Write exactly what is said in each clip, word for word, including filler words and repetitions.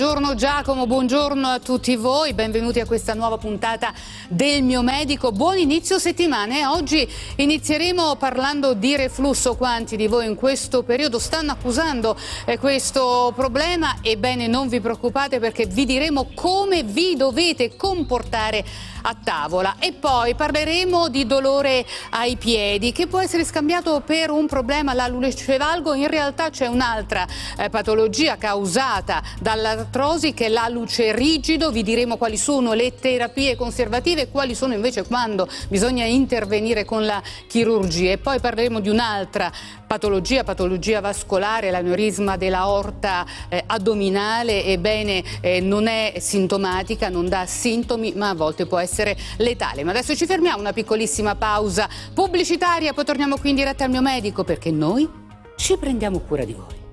Buongiorno Giacomo, buongiorno a tutti voi, benvenuti a questa nuova puntata del Mio Medico. Buon inizio settimana e oggi inizieremo parlando di reflusso. Quanti di voi in questo periodo stanno accusando eh, questo problema? Ebbene, non vi preoccupate, perché vi diremo come vi dovete comportare a tavola. E poi parleremo di dolore ai piedi, che può essere scambiato per un problema alla lucevalgo. In realtà c'è un'altra eh, patologia causata dall'artrosi, che è l'alluce rigido. Vi diremo quali sono le terapie conservative e quali sono invece quando bisogna intervenire con la chirurgia. E poi parleremo di un'altra patologia, patologia vascolare, l'aneurisma dell'aorta eh, addominale. Ebbene, eh, non è sintomatica, non dà sintomi, ma a volte può essere letale. Ma adesso ci fermiamo, una piccolissima pausa pubblicitaria, poi torniamo qui in diretta al Mio Medico, perché noi ci prendiamo cura di voi.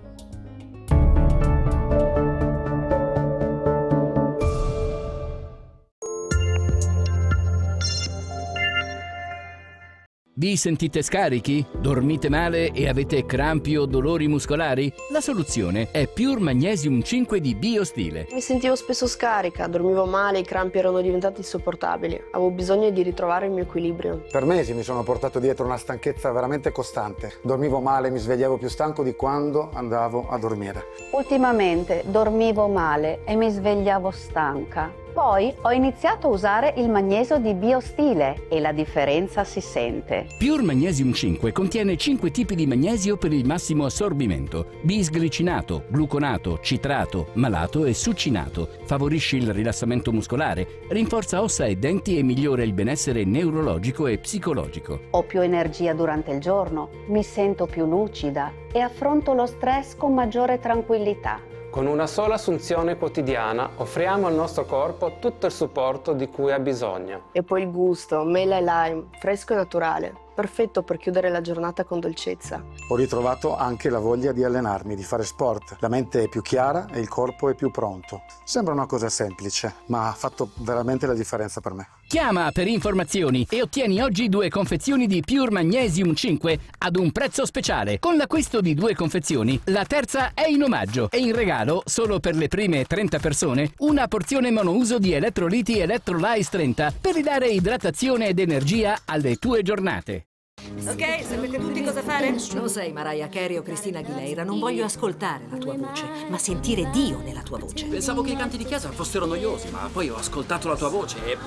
Vi sentite scarichi? Dormite male e avete crampi o dolori muscolari? La soluzione è Pure Magnesium cinque di Biostile. Mi sentivo spesso scarica, dormivo male, i crampi erano diventati insopportabili. Avevo bisogno di ritrovare il mio equilibrio. Per mesi mi sono portato dietro una stanchezza veramente costante. Dormivo male, mi svegliavo più stanco di quando andavo a dormire. Ultimamente dormivo male e mi svegliavo stanca. Poi ho iniziato a usare il magnesio di Biostile e la differenza si sente. Pure Magnesium cinque contiene cinque tipi di magnesio per il massimo assorbimento: bisglicinato, gluconato, citrato, malato e succinato. Favorisce il rilassamento muscolare, rinforza ossa e denti e migliora il benessere neurologico e psicologico. Ho più energia durante il giorno, mi sento più lucida e affronto lo stress con maggiore tranquillità. Con una sola assunzione quotidiana offriamo al nostro corpo tutto il supporto di cui ha bisogno. E poi il gusto, mela e lime, fresco e naturale. Perfetto per chiudere la giornata con dolcezza. Ho ritrovato anche la voglia di allenarmi, di fare sport. La mente è più chiara e il corpo è più pronto. Sembra una cosa semplice, ma ha fatto veramente la differenza per me. Chiama per informazioni e ottieni oggi due confezioni di Pure Magnesium cinque ad un prezzo speciale. Con l'acquisto di due confezioni, la terza è in omaggio e in regalo, solo per le prime trenta persone, una porzione monouso di elettroliti Electrolyte trenta per ridare idratazione ed energia alle tue giornate. Ok, sapete tutti cosa fare? Non sei Mariah Carey o Christina Aguilera, non voglio ascoltare la tua voce, ma sentire Dio nella tua voce. Pensavo che i canti di chiesa fossero noiosi, ma poi ho ascoltato la tua voce e...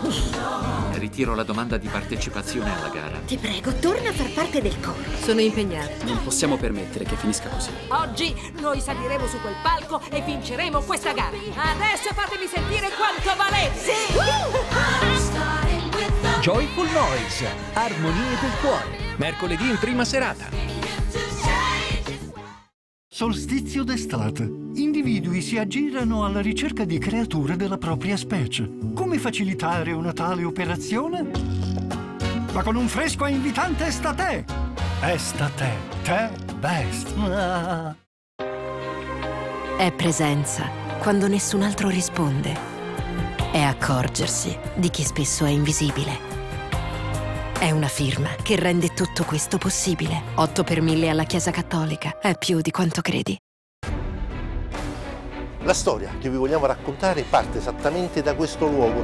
Ritiro la domanda di partecipazione alla gara. Ti prego, torna a far parte del coro. Sono impegnata. Non possiamo permettere che finisca così. Oggi noi saliremo su quel palco e vinceremo questa gara. Adesso fatemi sentire quanto valete! Sì! Joyful Noise, Armonie del Cuore, mercoledì in prima serata. Solstizio d'estate. Individui si aggirano alla ricerca di creature della propria specie. Come facilitare una tale operazione? Ma con un fresco e invitante Estate. Estate, te best. Ah. È presenza quando nessun altro risponde. È accorgersi di chi spesso è invisibile. È una firma che rende tutto questo possibile. otto per mille alla Chiesa Cattolica. È più di quanto credi. La storia che vi vogliamo raccontare parte esattamente da questo luogo.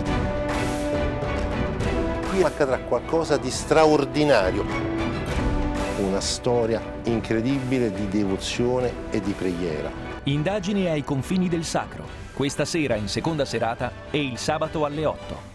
Qui accadrà qualcosa di straordinario. Una storia incredibile di devozione e di preghiera. Indagini ai confini del sacro. Questa sera in seconda serata e il sabato alle otto.